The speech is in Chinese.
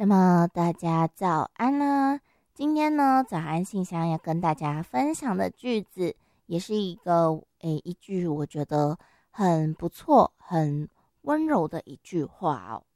那么大家早安啦！今天呢，早安信箱要跟大家分享的句子，也是一句我觉得很不错、很温柔的一句话哦。